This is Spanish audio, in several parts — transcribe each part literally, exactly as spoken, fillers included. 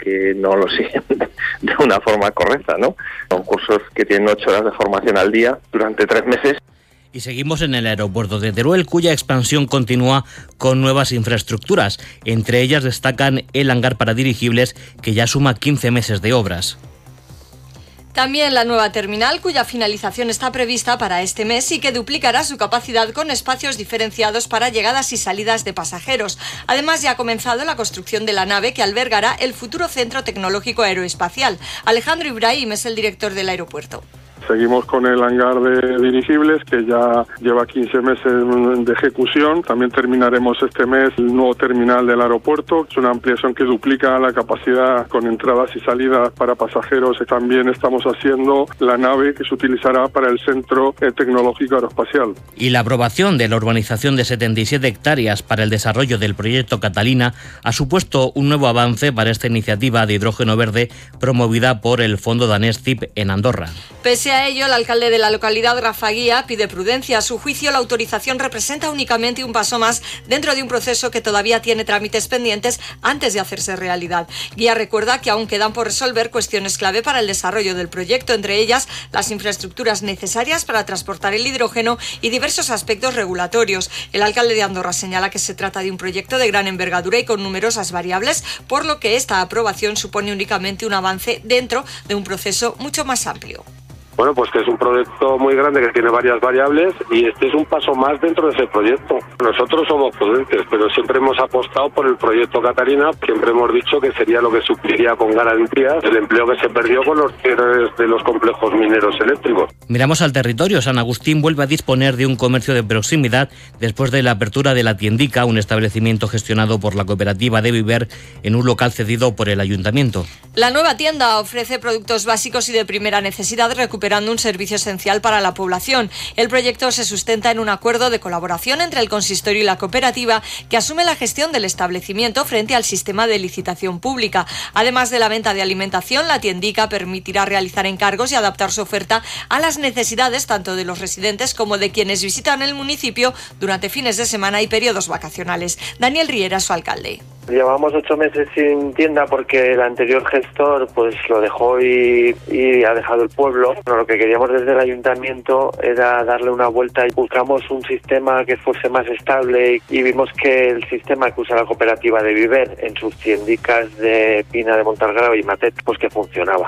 porque no lo siguen de una forma correcta, ¿no? Son cursos que tienen ocho horas de formación al día durante tres meses. Y seguimos en el aeropuerto de Teruel, cuya expansión continúa con nuevas infraestructuras. Entre ellas destacan el hangar para dirigibles, que ya suma quince meses de obras. También la nueva terminal, cuya finalización está prevista para este mes y que duplicará su capacidad con espacios diferenciados para llegadas y salidas de pasajeros. Además, ya ha comenzado la construcción de la nave que albergará el futuro Centro Tecnológico Aeroespacial. Alejandro Ibrahim es el director del aeropuerto. Seguimos con el hangar de dirigibles, que ya lleva quince meses de ejecución. También terminaremos este mes el nuevo terminal del aeropuerto. Es una ampliación que duplica la capacidad con entradas y salidas para pasajeros. También estamos haciendo la nave que se utilizará para el Centro Tecnológico Aeroespacial. Y la aprobación de la urbanización de setenta y siete hectáreas para el desarrollo del proyecto Catalina ha supuesto un nuevo avance para esta iniciativa de hidrógeno verde promovida por el fondo danés C I P en Andorra. Pese a ello, el alcalde de la localidad, Rafa Guía, pide prudencia. A su juicio, la autorización representa únicamente un paso más dentro de un proceso que todavía tiene trámites pendientes antes de hacerse realidad. Guía recuerda que aún quedan por resolver cuestiones clave para el desarrollo del proyecto, entre ellas las infraestructuras necesarias para transportar el hidrógeno y diversos aspectos regulatorios. El alcalde de Andorra señala que se trata de un proyecto de gran envergadura y con numerosas variables, por lo que esta aprobación supone únicamente un avance dentro de un proceso mucho más amplio. Bueno, pues que es un proyecto muy grande que tiene varias variables y este es un paso más dentro de ese proyecto. Nosotros somos prudentes, pero siempre hemos apostado por el proyecto Catalina. Siempre hemos dicho que sería lo que supliría con garantías el empleo que se perdió con los cierres de los complejos mineros eléctricos. Miramos al territorio. San Agustín vuelve a disponer de un comercio de proximidad después de la apertura de La Tiendica, un establecimiento gestionado por la cooperativa de Viver en un local cedido por el ayuntamiento. La nueva tienda ofrece productos básicos y de primera necesidad, recuperando un servicio esencial para la población. El proyecto se sustenta en un acuerdo de colaboración entre el consistorio y la cooperativa, que asume la gestión del establecimiento frente al sistema de licitación pública. Además de la venta de alimentación, La Tiendica permitirá realizar encargos y adaptar su oferta a las necesidades tanto de los residentes como de quienes visitan el municipio durante fines de semana y periodos vacacionales. Daniel Riera, su alcalde. Llevamos ocho meses sin tienda porque el anterior gestor pues lo dejó y, y ha dejado el pueblo. Bueno, lo que queríamos desde el ayuntamiento era darle una vuelta y buscamos un sistema que fuese más estable y vimos que el sistema que usa la cooperativa de Viver en sus tiendicas de Pina de Montalgrao y Matet, pues que funcionaba.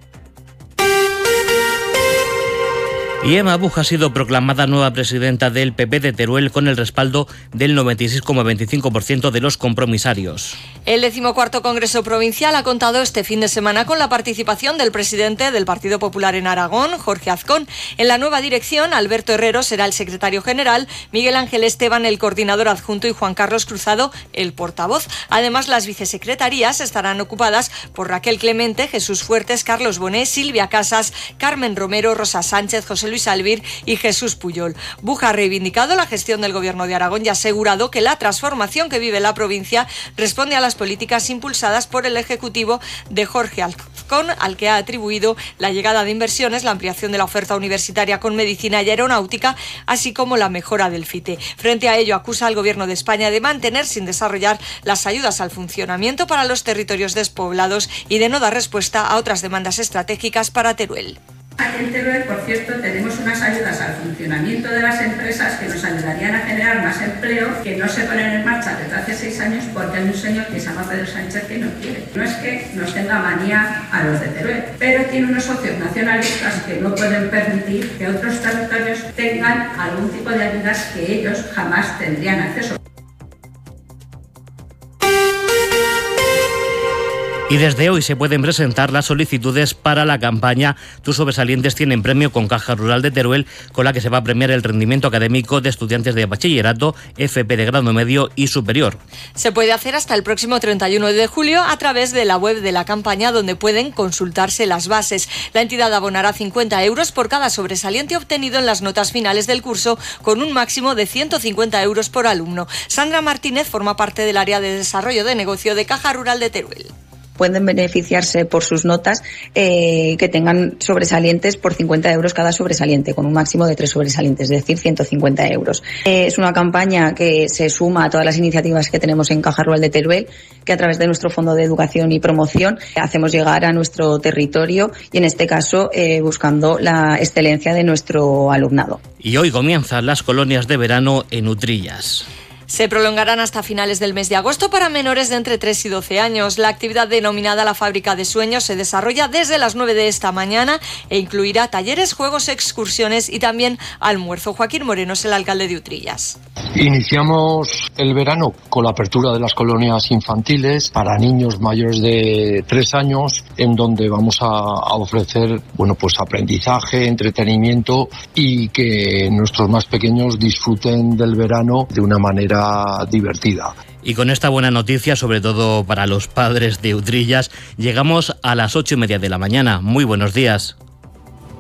Y Emma Buj ha sido proclamada nueva presidenta del P P de Teruel con el respaldo del noventa y seis coma veinticinco por ciento de los compromisarios. El decimocuarto Congreso Provincial ha contado este fin de semana con la participación del presidente del Partido Popular en Aragón, Jorge Azcón. En la nueva dirección, Alberto Herrero será el secretario general, Miguel Ángel Esteban el coordinador adjunto y Juan Carlos Cruzado el portavoz. Además, las vicesecretarías estarán ocupadas por Raquel Clemente, Jesús Fuertes, Carlos Bonet, Silvia Casas, Carmen Romero, Rosa Sánchez, José Luis Albir y Jesús Puyol. Buj ha reivindicado la gestión del Gobierno de Aragón y ha asegurado que la transformación que vive la provincia responde a las políticas impulsadas por el Ejecutivo de Jorge Azcón, al que ha atribuido la llegada de inversiones, la ampliación de la oferta universitaria con medicina y aeronáutica, así como la mejora del FITE. Frente a ello, acusa al Gobierno de España de mantener sin desarrollar las ayudas al funcionamiento para los territorios despoblados y de no dar respuesta a otras demandas estratégicas para Teruel. Aquí en Teruel, por cierto, tenemos unas ayudas al funcionamiento de las empresas que nos ayudarían a generar más empleo, que no se ponen en marcha desde hace seis años porque hay un señor que se llama Pedro Sánchez que no quiere. No es que nos tenga manía a los de Teruel, pero tiene unos socios nacionalistas que no pueden permitir que otros territorios tengan algún tipo de ayudas que ellos jamás tendrían acceso. Y desde hoy se pueden presentar las solicitudes para la campaña Tus sobresalientes tienen premio con Caja Rural de Teruel, con la que se va a premiar el rendimiento académico de estudiantes de bachillerato, F P de grado medio y superior. Se puede hacer hasta el próximo treinta y uno de julio a través de la web de la campaña, donde pueden consultarse las bases. La entidad abonará cincuenta euros por cada sobresaliente obtenido en las notas finales del curso, con un máximo de ciento cincuenta euros por alumno. Sandra Martínez forma parte del área de desarrollo de negocio de Caja Rural de Teruel. pueden beneficiarse por sus notas eh, que tengan sobresalientes por cincuenta euros cada sobresaliente, con un máximo de tres sobresalientes, es decir, ciento cincuenta euros. Eh, es una campaña que se suma a todas las iniciativas que tenemos en Caja Rural de Teruel, que a través de nuestro Fondo de Educación y Promoción hacemos llegar a nuestro territorio y en este caso eh, buscando la excelencia de nuestro alumnado. Y hoy comienzan las colonias de verano en Utrillas. Se prolongarán hasta finales del mes de agosto para menores de entre tres y doce años. La actividad denominada La Fábrica de Sueños se desarrolla desde las nueve de esta mañana e incluirá talleres, juegos, excursiones y también almuerzo. Joaquín Moreno es el alcalde de Utrillas. Iniciamos el verano con la apertura de las colonias infantiles para niños mayores de tres años, en donde vamos a, a ofrecer, bueno, pues aprendizaje, entretenimiento y que nuestros más pequeños disfruten del verano de una manera divertida. Y con esta buena noticia, sobre todo para los padres de Utrillas, llegamos a las ocho y media de la mañana. Muy buenos días.